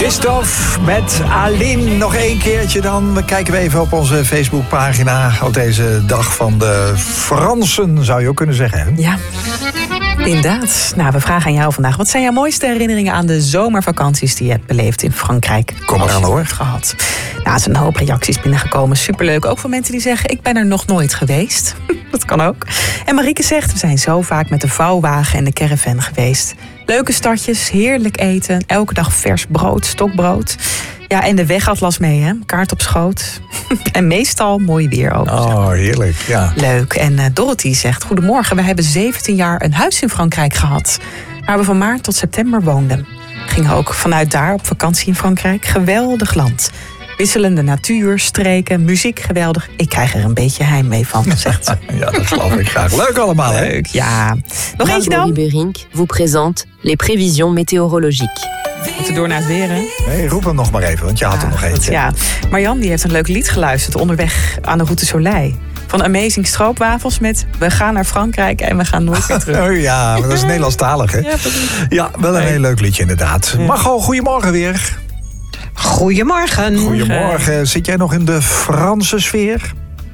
Christophe met Aline. Nog één keertje dan. We kijken we even op onze Facebookpagina op deze dag van de Fransen, zou je ook kunnen zeggen. Hè? Ja, inderdaad. Nou, we vragen aan jou vandaag. Wat zijn jouw mooiste herinneringen aan de zomervakanties die je hebt beleefd in Frankrijk? Kom eraan hoor. Gehad. Nou, er zijn een hoop reacties binnengekomen. Superleuk. Ook van mensen die zeggen, ik ben er nog nooit geweest. Dat kan ook. En Marieke zegt, we zijn zo vaak met de vouwwagen en de caravan geweest. Leuke stadjes, heerlijk eten. Elke dag vers brood, stokbrood. Ja, en de wegatlas mee, hè? Kaart op schoot. En meestal mooi weer ook. Oh, heerlijk, ja. Leuk. En Dorothy zegt, goedemorgen. We hebben 17 jaar een huis in Frankrijk gehad, waar we van maart tot september woonden. Gingen ook vanuit daar op vakantie in Frankrijk. Geweldig land. Wisselende natuur, streken, muziek, geweldig. Ik krijg er een beetje heimwee van, zegt ze. Ja, dat geloof ik graag. Leuk allemaal, hè? Leuk, ja. Nog eentje dan? Margot Rieberink vous présente les prévisions météorologiques. We moeten door naar het weer, hè? Nee, roep hem nog maar even, want je had er nog eentje. Ja, Marjan die heeft een leuk lied geluisterd onderweg aan de Route Soleil. Van Amazing Stroopwafels met We gaan naar Frankrijk en we gaan nooit meer terug. Oh ja, maar dat is Nederlandstalig, hè? Ja, wel een heel leuk liedje inderdaad. Ja. Margot, goedemorgen weer. Goedemorgen. Goedemorgen. Zit jij nog in de Franse sfeer?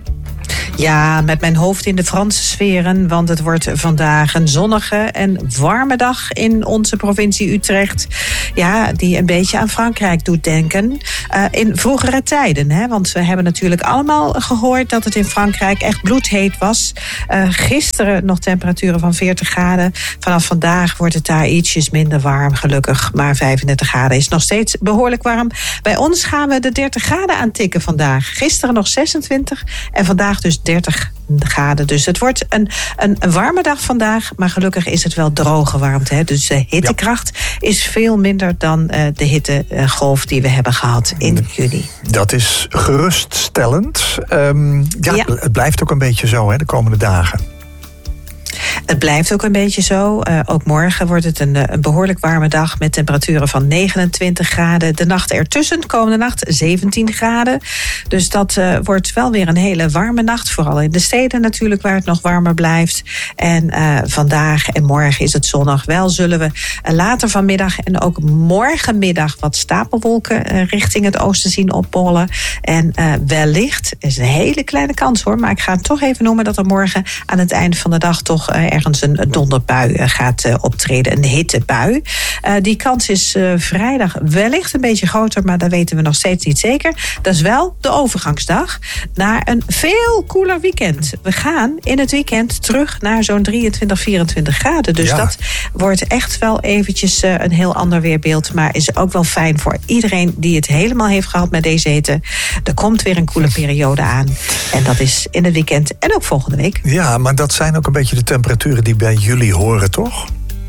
Ja, met mijn hoofd in de Franse sferen, want het wordt vandaag een zonnige en warme dag in onze provincie Utrecht. Ja, die een beetje aan Frankrijk doet denken. In vroegere tijden, hè, want we hebben natuurlijk allemaal gehoord dat het in Frankrijk echt bloedheet was. Gisteren nog temperaturen van 40 graden. Vanaf vandaag wordt het daar ietsjes minder warm, gelukkig. Maar 35 graden is nog steeds behoorlijk warm. Bij ons gaan we de 30 graden aantikken vandaag. Gisteren nog 26 en vandaag dus 30 graden. Dus het wordt een warme dag vandaag, maar gelukkig is het wel droge warmte. Hè? Dus de hittekracht is veel minder dan de hittegolf die we hebben gehad in juni. Dat is geruststellend. Het blijft ook een beetje zo, hè, de komende dagen. Het blijft ook een beetje zo. Ook morgen wordt het een behoorlijk warme dag met temperaturen van 29 graden. De nacht ertussen, komende nacht 17 graden. Dus dat wordt wel weer een hele warme nacht. Vooral in de steden natuurlijk, waar het nog warmer blijft. En vandaag en morgen is het zonnig. Wel zullen we later vanmiddag en ook morgenmiddag wat stapelwolken richting het oosten zien opbollen. En wellicht, is een hele kleine kans hoor, maar ik ga het toch even noemen dat er morgen aan het einde van de dag toch ergens een donderbui gaat optreden, een hittebui. Die kans is vrijdag wellicht een beetje groter, maar dat weten we nog steeds niet zeker. Dat is wel de overgangsdag naar een veel koeler weekend. We gaan in het weekend terug naar zo'n 23, 24 graden. Dus dat wordt echt wel eventjes een heel ander weerbeeld, maar is ook wel fijn voor iedereen die het helemaal heeft gehad met deze hitte. Er komt weer een koele periode aan. En dat is in het weekend en ook volgende week. Ja, maar dat zijn ook een beetje de temperaturen die bij jullie horen, toch?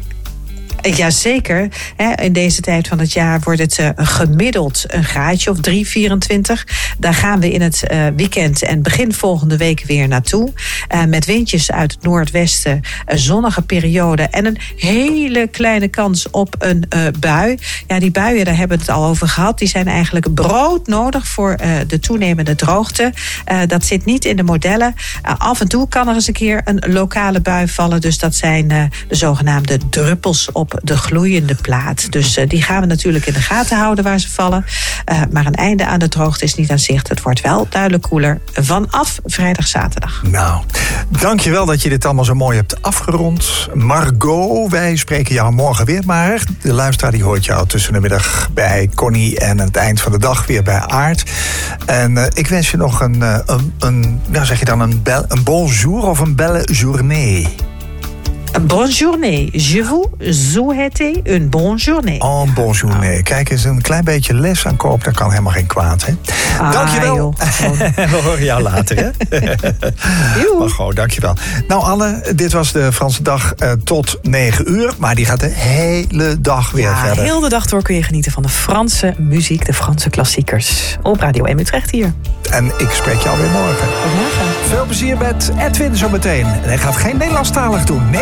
Jazeker. In deze tijd van het jaar wordt het gemiddeld een graadje of 3,24. Daar gaan we in het weekend en begin volgende week weer naartoe. Met windjes uit het noordwesten, een zonnige periode en een hele kleine kans op een bui. Ja, die buien, daar hebben we het al over gehad. Die zijn eigenlijk broodnodig voor de toenemende droogte. Dat zit niet in de modellen. Af en toe kan er eens een keer een lokale bui vallen. Dus dat zijn de zogenaamde druppels op de gloeiende plaat. Dus die gaan we natuurlijk in de gaten houden waar ze vallen. Maar een einde aan de droogte is niet aan zicht. Het wordt wel duidelijk koeler vanaf vrijdag, zaterdag. Nou, dankjewel dat je dit allemaal zo mooi hebt afgerond. Margot, wij spreken jou morgen weer. Maar de luisteraar die hoort jou tussen de middag bij Connie en aan het eind van de dag weer bij Aart. En ik wens je nog een bonjour of een belle journée. Bonne journée. Je vous souhaite une bonne journée. Oh, bonne journée. Kijk eens, een klein beetje les aankopen, dat kan helemaal geen kwaad, hè? Dankjewel. We horen jou later, hè? Margot, dankjewel. Nou, Anne, dit was de Franse dag tot 9 uur. Maar die gaat de hele dag weer verder. Heel de dag door kun je genieten van de Franse muziek, de Franse klassiekers. Op Radio 1 Utrecht hier. En ik spreek jou weer morgen. Tot morgen. Veel plezier met Edwin zometeen. En hij gaat geen Nederlandstalig doen. Nee.